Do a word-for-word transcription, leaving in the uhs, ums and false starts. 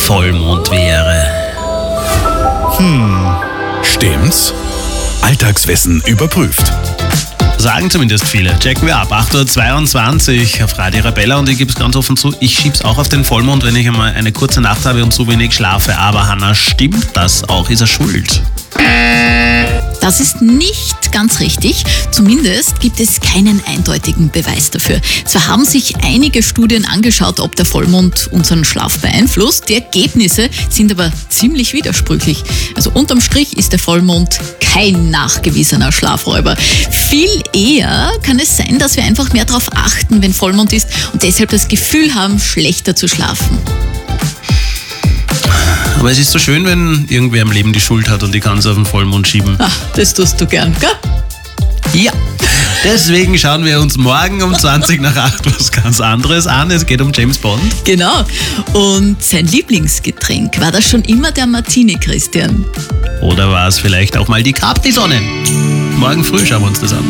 Vollmond wäre. Hm, stimmt's? Alltagswissen überprüft. Sagen zumindest viele. Checken wir ab. acht Uhr zweiundzwanzig auf Radio Arabella und ich gebe es ganz offen zu, ich schieb's auch auf den Vollmond, wenn ich einmal eine kurze Nacht habe und zu wenig schlafe. Aber Hanna, stimmt das auch? Ist er schuld? Das ist nicht ganz richtig. Zumindest gibt es keinen eindeutigen Beweis dafür. Zwar haben sich einige Studien angeschaut, ob der Vollmond unseren Schlaf beeinflusst. Die Ergebnisse sind aber ziemlich widersprüchlich. Also unterm Strich ist der Vollmond kein nachgewiesener Schlafräuber. Viel eher kann es sein, dass wir einfach mehr darauf achten, wenn Vollmond ist und deshalb das Gefühl haben, schlechter zu schlafen. Aber es ist so schön, wenn irgendwer im Leben die Schuld hat und die kann es auf den Vollmond schieben. Ach, das tust du gern, gell? Ja, deswegen schauen wir uns morgen um zwanzig nach acht was ganz anderes an. Es geht um James Bond. Genau. Und sein Lieblingsgetränk, war das schon immer der Martini, Christian? Oder war es vielleicht auch mal die Capri-Sonne? Morgen früh schauen wir uns das an.